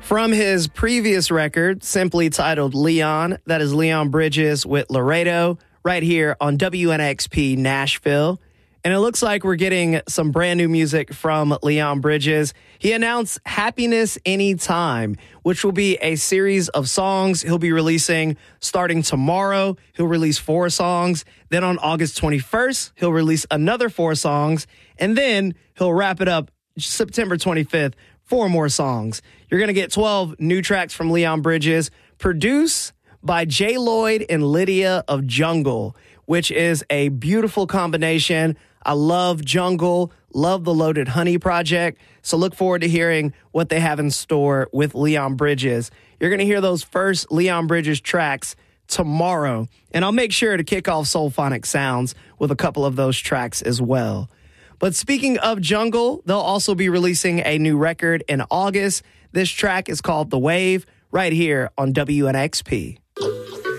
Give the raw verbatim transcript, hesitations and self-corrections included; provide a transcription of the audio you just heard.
From his previous record, simply titled Leon, that is Leon Bridges with Laredo, right here on W N X P Nashville. And it looks like we're getting some brand new music from Leon Bridges. He announced Happiness Anytime, which will be a series of songs he'll be releasing starting tomorrow. He'll release four songs. Then on August twenty-first, he'll release another four songs. And then he'll wrap it up September twenty-fifth, four more songs. You're going to get twelve new tracks from Leon Bridges, produced by Jay Lloyd and Lydia of Jungle, which is a beautiful combination. I love Jungle, love the Loaded Honey project. So look forward to hearing what they have in store with Leon Bridges. You're going to hear those first Leon Bridges tracks tomorrow. And I'll make sure to kick off Soulphonic Sounds with a couple of those tracks as well. But speaking of Jungle, they'll also be releasing a new record in August. This track is called The Wave, right here on W N X P.